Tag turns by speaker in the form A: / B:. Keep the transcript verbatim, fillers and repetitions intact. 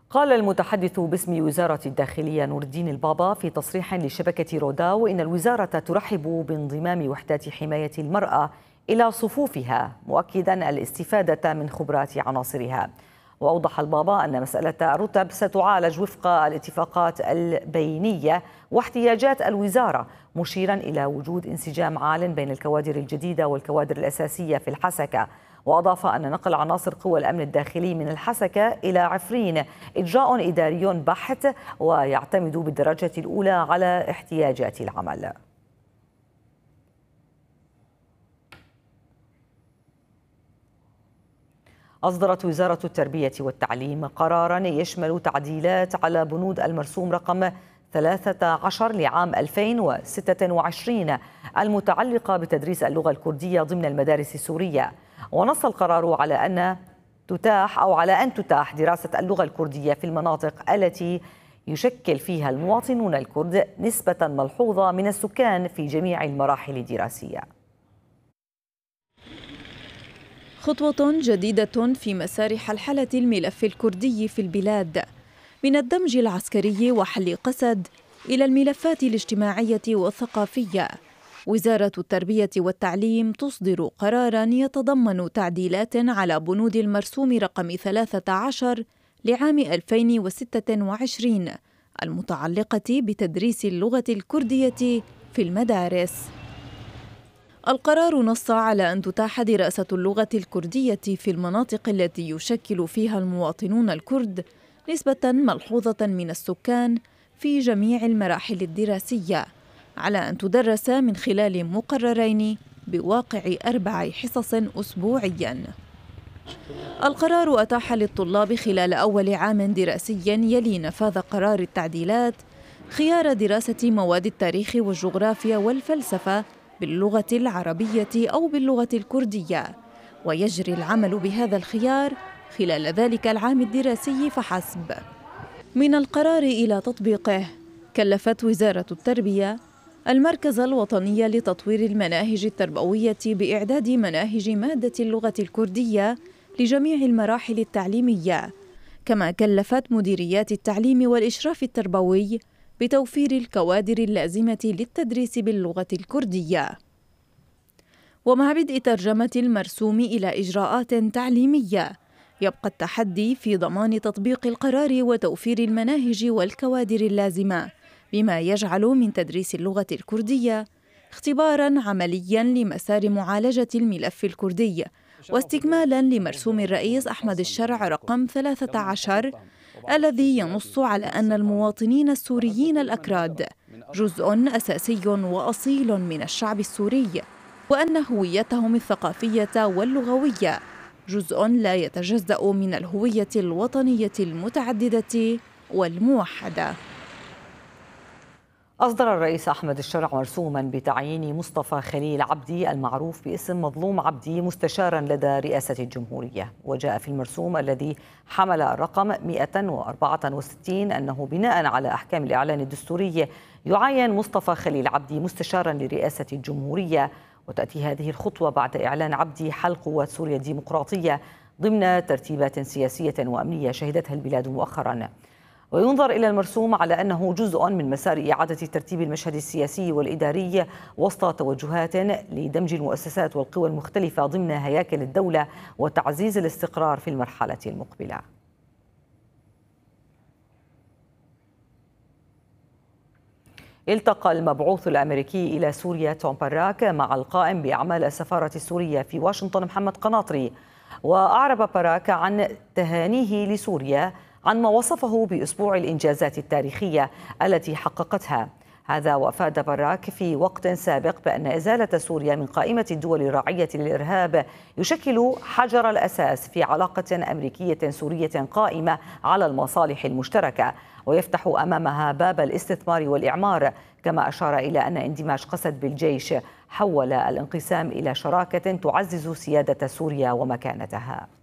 A: قال المتحدث باسم وزارة الداخلية نور الدين البابا في تصريح لشبكة روداو إن الوزارة ترحب بانضمام وحدات حماية المرأة إلى صفوفها، مؤكدا الاستفادة من خبرات عناصرها. وأوضح البابا أن مسألة الرتب ستعالج وفق الاتفاقات البينية واحتياجات الوزارة، مشيرا إلى وجود انسجام عال بين الكوادر الجديدة والكوادر الأساسية في الحسكة. وأضاف أن نقل عناصر قوى الأمن الداخلي من الحسكة إلى عفرين إجراء إداري بحت ويعتمد بالدرجة الأولى على احتياجات العمل. أصدرت وزارة التربية والتعليم قراراً يشمل تعديلات على بنود المرسوم رقم ثلاثة عشر لعام ألفين وستة وعشرين المتعلقة بتدريس اللغة الكردية ضمن المدارس السورية. ونص القرار على أن تتاح أو على أن تتاح دراسة اللغة الكردية في المناطق التي يشكل فيها المواطنون الكرد نسبة ملحوظة من السكان في جميع المراحل الدراسية.
B: خطوة جديدة في مسار حلحلة الملف الكردي في البلاد، من الدمج العسكري وحل قسد إلى الملفات الاجتماعية والثقافية. وزارة التربية والتعليم تصدر قراراً يتضمن تعديلات على بنود المرسوم رقم ثلاثة عشر لعام ألفين وستة وعشرين المتعلقة بتدريس اللغة الكردية في المدارس. القرار نص على أن تتاح دراسة اللغة الكردية في المناطق التي يشكل فيها المواطنون الكرد نسبة ملحوظة من السكان في جميع المراحل الدراسية، على أن تدرس من خلال مقررين بواقع أربع حصص أسبوعياً. القرار أتاح للطلاب خلال أول عام دراسي يلي نفاذ قرار التعديلات خيار دراسة مواد التاريخ والجغرافيا والفلسفة باللغة العربية أو باللغة الكردية، ويجري العمل بهذا الخيار خلال ذلك العام الدراسي فحسب. من القرار إلى تطبيقه، كلفت وزارة التربية المركز الوطني لتطوير المناهج التربوية بإعداد مناهج مادة اللغة الكردية لجميع المراحل التعليمية، كما كلفت مديريات التعليم والإشراف التربوي بتوفير الكوادر اللازمة للتدريس باللغة الكردية. ومع بدء ترجمة المرسوم إلى إجراءات تعليمية، يبقى التحدي في ضمان تطبيق القرار وتوفير المناهج والكوادر اللازمة، بما يجعل من تدريس اللغة الكردية اختباراً عملياً لمسار معالجة الملف الكردي، واستكمالاً لمرسوم الرئيس أحمد الشرع رقم ثلاثة عشر الذي ينص على أن المواطنين السوريين الأكراد جزء أساسي وأصيل من الشعب السوري، وأن هويتهم الثقافية واللغوية جزء لا يتجزأ من الهوية الوطنية المتعددة والموحدة.
A: أصدر الرئيس أحمد الشرع مرسوما بتعيين مصطفى خليل عبدي المعروف باسم مظلوم عبدي مستشارا لدى رئاسة الجمهورية. وجاء في المرسوم الذي حمل الرقم مئة وأربعة وستين أنه بناء على أحكام الإعلان الدستوري يعين مصطفى خليل عبدي مستشارا لرئاسة الجمهورية. وتأتي هذه الخطوة بعد إعلان عبدي حل قوات سوريا الديمقراطية ضمن ترتيبات سياسية وأمنية شهدتها البلاد مؤخرا. وينظر إلى المرسوم على أنه جزء من مسار إعادة ترتيب المشهد السياسي والإداري وسط توجهات لدمج المؤسسات والقوى المختلفة ضمن هياكل الدولة وتعزيز الاستقرار في المرحلة المقبلة. التقى المبعوث الأمريكي إلى سوريا توم باراك مع القائم بأعمال السفارة السورية في واشنطن محمد قناطري. وأعرب باراك عن تهانيه لسوريا عن ما وصفه بأسبوع الإنجازات التاريخية التي حققتها. هذا وأفاد باراك في وقت سابق بأن إزالة سوريا من قائمة الدول الراعية للإرهاب يشكل حجر الأساس في علاقة أمريكية سورية قائمة على المصالح المشتركة ويفتح أمامها باب الاستثمار والإعمار. كما أشار إلى أن اندماج قسد بالجيش حول الانقسام إلى شراكة تعزز سيادة سوريا ومكانتها.